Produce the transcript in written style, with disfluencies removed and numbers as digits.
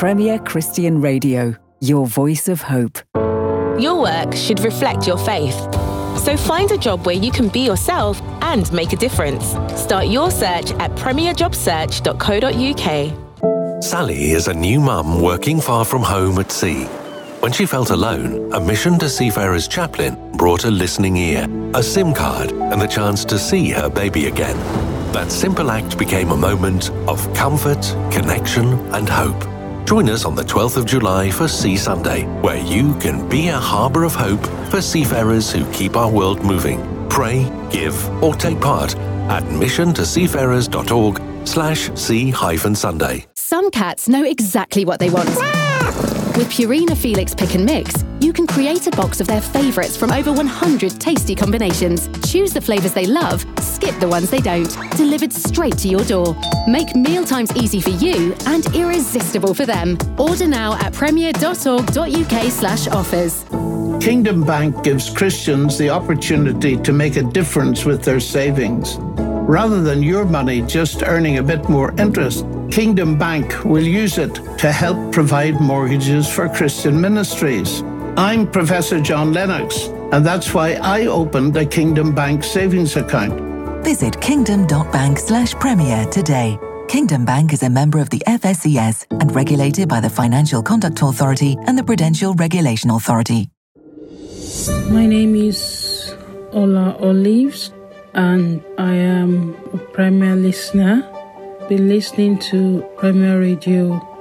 Premier Christian Radio, your voice of hope. Your work should reflect your faith. So find a job where you can be yourself and make a difference. Start your search at premierjobsearch.co.uk. Sally is a new mum working far from home at sea. When she felt alone, a Mission to Seafarers chaplain brought a listening ear, a SIM card, and the chance to see her baby again. That simple act became a moment of comfort, connection, and hope. Join us on the 12th of July for Sea Sunday, where you can be a harbour of hope for seafarers who keep our world moving. Pray, give, or take part at missiontoseafarers.org/sea-sunday. Some cats know exactly what they want. With Purina Felix Pick and Mix, you can create a box of their favourites from over 100 tasty combinations. Choose the flavours they love, skip the ones they don't. Delivered straight to your door. Make mealtimes easy for you and irresistible for them. Order now at premier.org.uk/offers. Kingdom Bank gives Christians the opportunity to make a difference with their savings. Rather than your money just earning a bit more interest, Kingdom Bank will use it to help provide mortgages for Christian ministries. I'm Professor John Lennox, and that's why I opened a Kingdom Bank savings account. Visit kingdom.bank/premier today. Kingdom Bank is a member of the FSCS and regulated by the Financial Conduct Authority and the Prudential Regulation Authority. My name is Ola Olives, and I am a Premier listener. Been listening to Premier Radio